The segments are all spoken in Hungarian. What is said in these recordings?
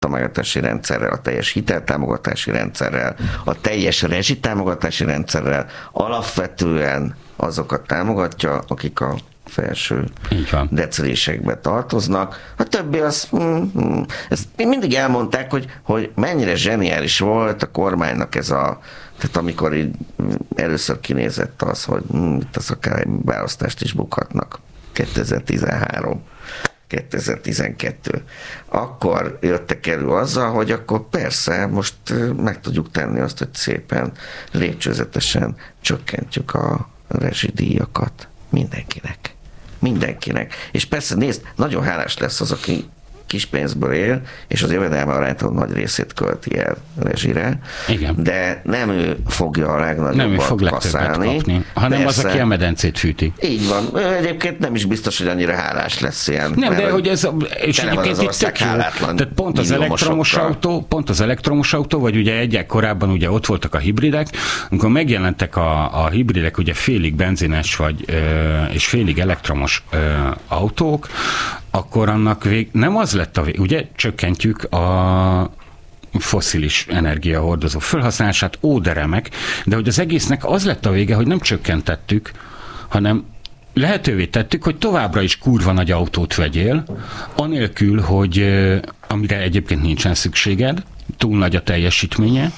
támogatási rendszerrel, a teljes hiteltámogatási rendszerrel, a teljes rezsitámogatási rendszerrel, alapvetően azokat támogatja, akik a felső decilésekbe tartoznak. A többi az, ezt mindig elmondták, hogy mennyire zseniális volt a kormánynak ez tehát amikor így először kinézett az, hogy itt az akár választást is bukhatnak. 2013. 2012. Akkor jöttek elő azzal, hogy akkor persze most meg tudjuk tenni azt, hogy szépen lépcsőzetesen csökkentjük a rezsidíjakat mindenkinek. Mindenkinek. És persze nézd, nagyon hálás lesz az, aki kis pénzből él, és az jövedelme aránytalan nagy részét költi el rezsire, igen. De nem ő fogja a legnagyobbat kasszálni, hanem persze, az, aki a medencét fűti. Így van. Egyébként nem is biztos, hogy annyira hálás lesz ilyen. Nem, de hogy ez, és egyébként itt tök jó. Tehát pont az elektromos autó, vagy ugye egyek korábban ugye ott voltak a hibridek, amikor megjelentek a hibridek, ugye félig benzines és félig elektromos autók, akkor annak nem az lett ugye csökkentjük a fosszilis energiahordozó felhasználását, de remek, de hogy az egésznek az lett a vége, hogy nem csökkentettük, hanem lehetővé tettük, hogy továbbra is kurva nagy autót vegyél, anélkül, hogy amire egyébként nincsen szükséged, túl nagy a teljesítménye,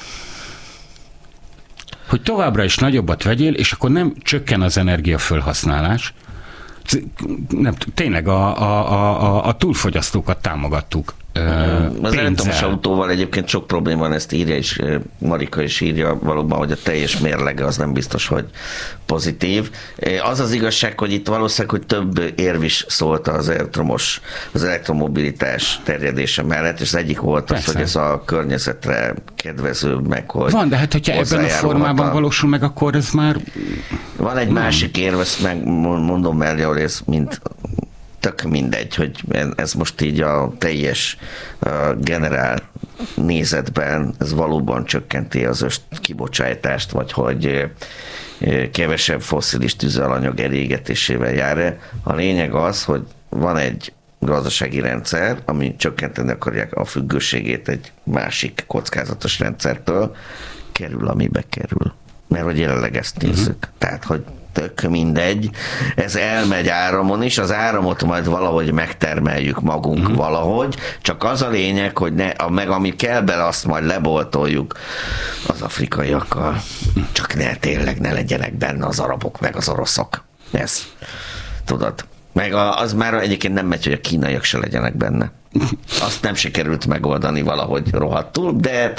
hogy továbbra is nagyobbat vegyél, és akkor nem csökken az energiafelhasználás. Nem, tényleg a túlfogyasztókat támogattuk. Az elektromos autóval egyébként sok probléma van, ezt írja is, Marika is írja valóban, hogy a teljes mérlege az nem biztos, hogy pozitív. Az az igazság, hogy itt valószínűleg, hogy több érv is szólt az elektromobilitás terjedése mellett, és az egyik volt az, hogy ez a környezetre kedvező, meg hogy van, de hát, hogyha ebben a formában valósul meg, akkor ez már... Van egy másik érv, ezt megmondom mellé, ahol ez mint tök mindegy, hogy ez most így a teljes generál nézetben ez valóban csökkenti az kibocsátást, vagy hogy kevesebb fosszilis tüzelanyag elégetésével jár. A lényeg az, hogy van egy gazdasági rendszer, ami csökkenteni akarják a függőségét egy másik kockázatos rendszertől, kerül, amibe kerül. Mert hogy jelenleg ezt nézzük. Tehát, hogy tök mindegy, ez elmegy áramon is, az áramot majd valahogy megtermeljük magunk valahogy, csak az a lényeg, hogy meg ami kell bele, azt majd leboltoljuk az afrikaiakkal. Csak tényleg ne legyenek benne az arabok, meg az oroszok. Ez, tudod. Meg az már egyébként nem megy, hogy a kínaiak se legyenek benne. Azt nem sikerült megoldani valahogy rohadtul, de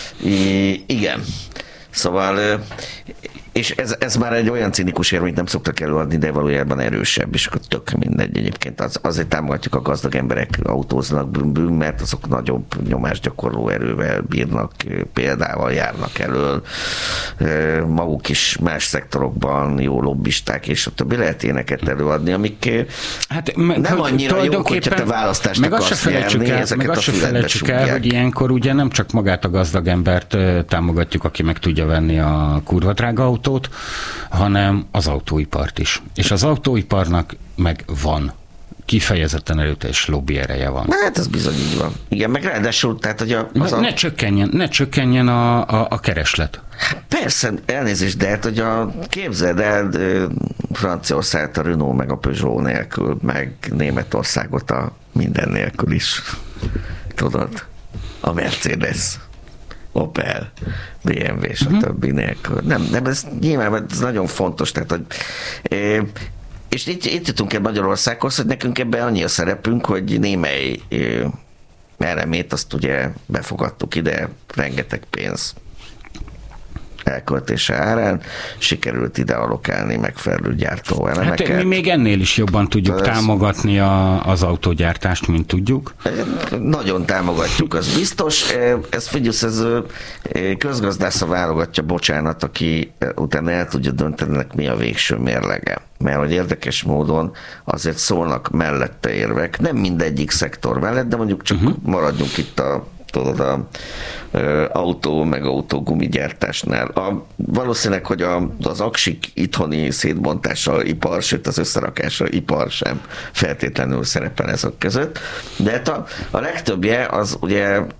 igen. Szóval, és ez már egy olyan cinikus érv, amit nem szoktak előadni, de valójában erősebb, és akkor tök mindegy egyébként. Azért támogatjuk a gazdag emberek autóznak, mert azok nagyobb nyomásgyakorló erővel bírnak, példával járnak elől, maguk is más szektorokban jó lobbisták, és a többi lehet éneket előadni, amik nem annyira jók, hogyha te választást akarsz nyerni, ezeket a füledbe súgják. Hogy ilyenkor ugye nem csak magát a gazdag embert támogatjuk, aki meg tudja venni a kurva drága autót, hanem az autóipart is. És az autóiparnak meg van. Kifejezetten erőteljes lobby ereje van. Hát ez bizony így van. Igen, meg ráadásul, tehát, hogy ne csökkenjen a kereslet. Persze, elnézést, de hát, hogy képzeld el Franciaországot a Renault meg a Peugeot nélkül, meg Németországot a minden nélkül is. Tudod? A Mercedes, Opel, BMW és a többi nélkül. Nem, ez nyilván ez nagyon fontos, tehát, hogy és itt jutunk el Magyarországhoz, hogy nekünk ebben annyi a szerepünk, hogy némely elemét azt ugye befogadtuk ide, rengeteg pénz elköltése árán, sikerült ide allokálni megfelelő gyártóelemeket. Hát mi még ennél is jobban tudjuk támogatni az autógyártást, mint tudjuk. Nagyon támogatjuk, az biztos. Ez figyelsz, ez közgazdásza válogatja, bocsánat, aki utána el tudja dönteni, mi a végső mérlege. Mert hogy érdekes módon azért szólnak mellette érvek, nem mindegyik szektor mellett, de mondjuk csak maradjunk itt a autó, meg autógumigyártásnál. Valószínűleg, hogy az aksik itthoni szétbontása ipar, sőt az összerakása ipar sem feltétlenül szerepel ezek között, de hát a legtöbbje az ugye